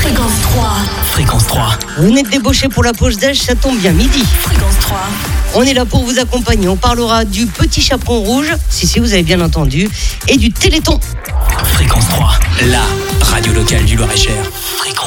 Fréquence 3. Fréquence 3. Vous venez de débaucher pour la pause d'âge, ça tombe bien, midi. Fréquence 3. On est là pour vous accompagner. On parlera du petit chaperon rouge, si vous avez bien entendu, et du Téléthon. Fréquence 3, la radio locale du Loir-et-Cher. Fréquence